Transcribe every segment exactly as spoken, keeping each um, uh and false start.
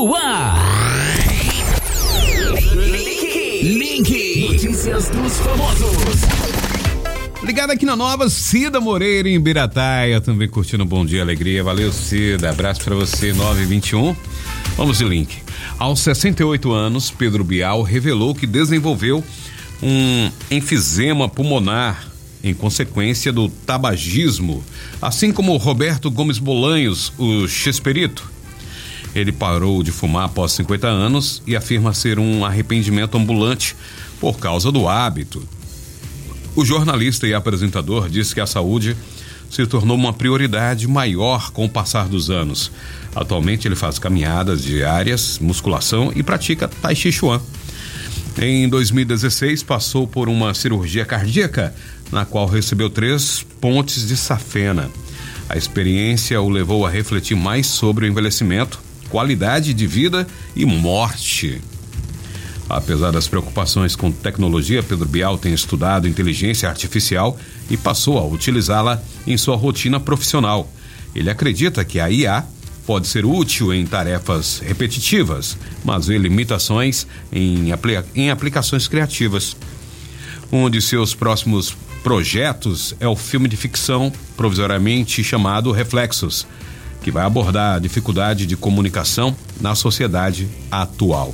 no ar. Link. Link. Notícias dos famosos. Ligado aqui na Nova, Cida Moreira em Birataia, também curtindo um Bom Dia Alegria. Valeu, Cida, abraço pra você. Nove e vinte e um. Vamos de link. Aos sessenta e oito anos, Pedro Bial revelou que desenvolveu um enfisema pulmonar em consequência do tabagismo, assim como Roberto Gomes Bolanhos, o Chesperito. Ele parou de fumar após cinquenta anos e afirma ser um arrependimento ambulante por causa do hábito. O jornalista e apresentador disse que a saúde se tornou uma prioridade maior com o passar dos anos. Atualmente ele faz caminhadas diárias, musculação e pratica Tai Chi Chuan. Em dois mil e dezesseis passou por uma cirurgia cardíaca, na qual recebeu três pontes de safena. A experiência o levou a refletir mais sobre o envelhecimento, qualidade de vida e morte. Apesar das preocupações com tecnologia, Pedro Bial tem estudado inteligência artificial e passou a utilizá-la em sua rotina profissional. Ele acredita que a I A pode ser útil em tarefas repetitivas, mas vê limitações em, apli- em aplicações criativas. Um de seus próximos projetos é o filme de ficção provisoriamente chamado Reflexos, que vai abordar a dificuldade de comunicação na sociedade atual.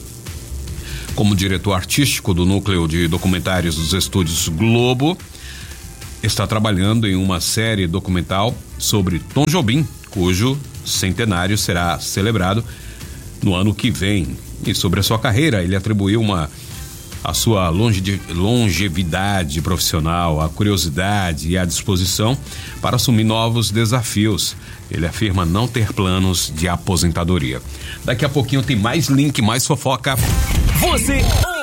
Como diretor artístico do núcleo de documentários dos estúdios Globo, está trabalhando em uma série documental sobre Tom Jobim, cujo centenário será celebrado no ano que vem. E sobre a sua carreira, ele atribuiu uma a sua longe, longevidade profissional, a curiosidade e a disposição para assumir novos desafios. Ele afirma não ter planos de aposentadoria. Daqui a pouquinho tem mais link, mais fofoca. Você